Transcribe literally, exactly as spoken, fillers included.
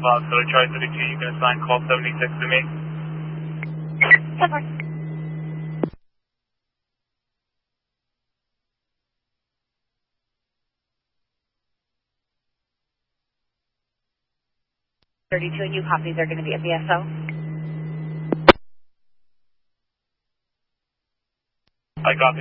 Cloud, so Charlie thirty-two, you can assign call seventy-six to me. Separate. thirty-two, and you copy, they're going to be at the S O? I copy.